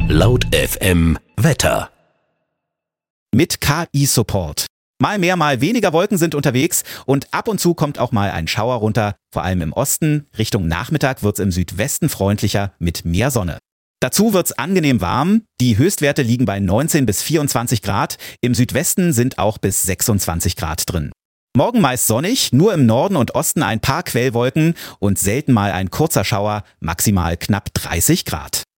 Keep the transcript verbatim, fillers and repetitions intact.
Laut F M Wetter. Mit K I-Support. Mal mehr, mal weniger Wolken sind unterwegs und ab und zu kommt auch mal ein Schauer runter. Vor allem im Osten. Richtung Nachmittag wird's im Südwesten freundlicher mit mehr Sonne. Dazu wird's angenehm warm. Die Höchstwerte liegen bei neunzehn bis vierundzwanzig Grad. Im Südwesten sind auch bis sechsundzwanzig Grad drin. Morgen meist sonnig, nur im Norden und Osten ein paar Quellwolken und selten mal ein kurzer Schauer, maximal knapp dreißig Grad.